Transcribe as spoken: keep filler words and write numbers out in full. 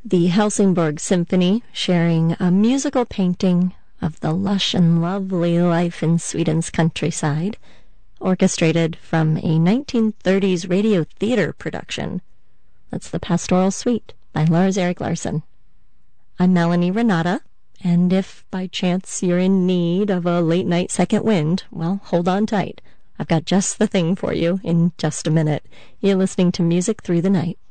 The Helsingborg Symphony, sharing a musical painting of the lush and lovely life in Sweden's countryside, orchestrated from a nineteen thirties radio theater production. That's the Pastoral Suite by Lars-Erik Larsson. I'm Melanie Renata, and if by chance you're in need of a late-night second wind, well, hold on tight. I've got just the thing for you in just a minute. You're listening to Music Through the Night.